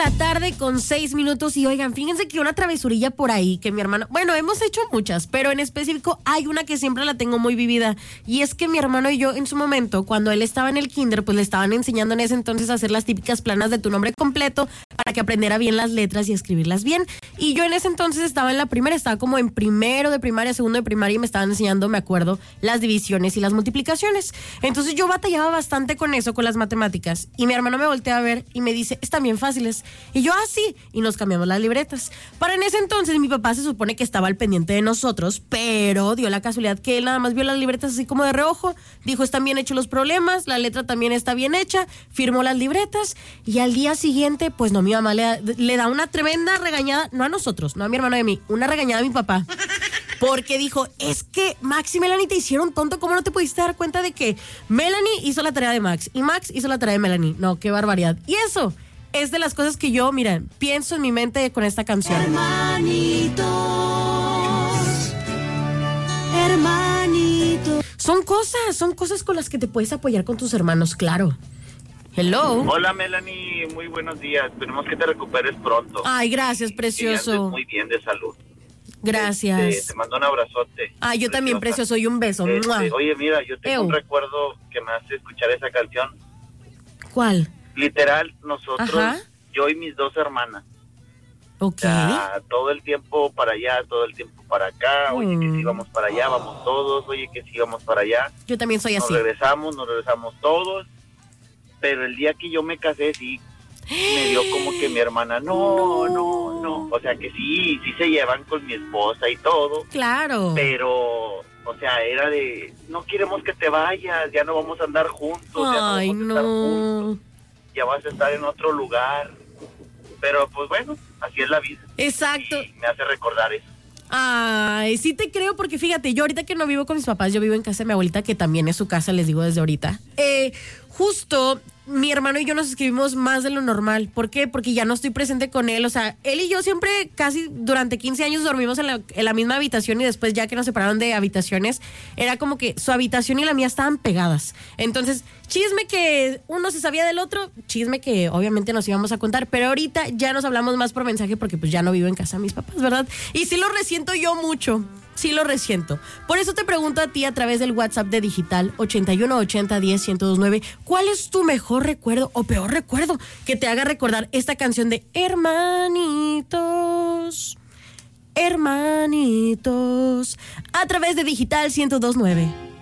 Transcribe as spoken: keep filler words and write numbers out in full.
la tarde con seis minutos y oigan, fíjense que una travesurilla por ahí que mi hermano, bueno, hemos hecho muchas, pero en específico hay una que siempre la tengo muy vivida y es que mi hermano y yo en su momento, cuando él estaba en el kinder, pues le estaban enseñando en ese entonces a hacer las típicas planas de tu nombre completo para que aprendiera bien las letras y escribirlas bien. Y yo en ese entonces estaba en la primera, estaba como en primero de primaria, segundo de primaria y me estaban enseñando, me acuerdo, las divisiones y las multiplicaciones. Entonces yo batallaba bastante con eso, con las matemáticas y mi hermano me voltea a ver y me dice, están bien fáciles. Y yo, ah, sí, y nos cambiamos las libretas. Para en ese entonces mi papá se supone que estaba al pendiente de nosotros, pero dio la casualidad que él nada más vio las libretas así como de reojo, dijo, están bien hechos los problemas, la letra también está bien hecha, firmó las libretas y al día siguiente, pues no, mi mamá le, le da una tremenda regañada, no a nosotros, no a mi hermano y a mí, una regañada a mi papá. Porque dijo, es que Max y Melanie te hicieron tonto, ¿cómo no te pudiste dar cuenta de que Melanie hizo la tarea de Max y Max hizo la tarea de Melanie? No, qué barbaridad. Y eso es de las cosas que yo, mira, pienso en mi mente con esta canción. Hermanitos, hermanitos. Son cosas, son cosas con las que te puedes apoyar con tus hermanos, claro. Hello. Hola, Melanie, muy buenos días. Esperemos que te recuperes pronto. Ay, gracias, precioso. Que andes muy bien de salud. Gracias. Este, te mando un abrazote. Ay, yo también, precioso, y un beso. Este, oye, mira, yo tengo Ew. un recuerdo que me hace escuchar esa canción. ¿Cuál? Literal, nosotros, Ajá. yo y mis dos hermanas. Ok. O sea, todo el tiempo para allá, todo el tiempo para acá. Oye, que si íbamos para allá, vamos todos. Oye, que si íbamos para allá. Yo también soy Nos así. regresamos, nos regresamos todos. Pero el día que yo me casé, sí, me dio como que mi hermana, no, no, no. O sea, que sí, sí se llevan con mi esposa y todo. Claro. Pero, o sea, era de, no queremos que te vayas, ya no vamos a andar juntos. Ay, ya no. Vamos a estar no. juntos, ya vas a estar en otro lugar. Pero, pues bueno, así es la vida. Exacto. Y me hace recordar eso. Ay, sí te creo porque fíjate, yo ahorita que no vivo con mis papás, yo vivo en casa de mi abuelita, que también es su casa, les digo desde ahorita. Eh, justo mi hermano y yo nos escribimos más de lo normal. ¿Por qué? Porque ya no estoy presente con él. O sea, él y yo siempre casi durante quince años dormimos en la, en la misma habitación y después ya que nos separaron de habitaciones, era como que su habitación y la mía estaban pegadas. Entonces, chisme que uno se sabía del otro, chisme que obviamente nos íbamos a contar, pero ahorita ya nos hablamos más por mensaje porque pues ya no vivo en casa de mis papás, ¿verdad? Y sí lo resiento yo mucho. Sí lo resiento. Por eso te pregunto a ti a través del WhatsApp de Digital ochenta y uno ochenta diez ciento veintinueve, ¿cuál es tu mejor recuerdo o peor recuerdo que te haga recordar esta canción de Hermanitos? Hermanitos. A través de Digital ciento veintinueve.